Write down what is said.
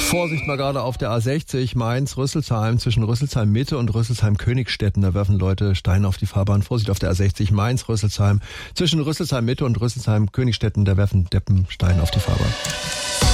Vorsicht mal gerade auf der A60 Mainz-Rüsselsheim zwischen Rüsselsheim-Mitte und Rüsselsheim-Königstetten. Da werfen Leute Steine auf die Fahrbahn. Vorsicht auf der A60 Mainz-Rüsselsheim zwischen Rüsselsheim-Mitte und Rüsselsheim-Königstetten. Da werfen Deppen Steine auf die Fahrbahn.